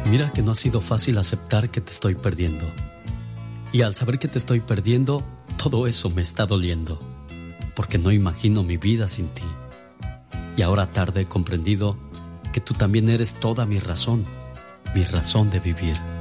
Mira que no ha sido fácil aceptar que te estoy perdiendo. Y al saber que te estoy perdiendo, todo eso me está doliendo, porque no imagino mi vida sin ti. Y ahora tarde he comprendido que tú también eres toda mi razón de vivir.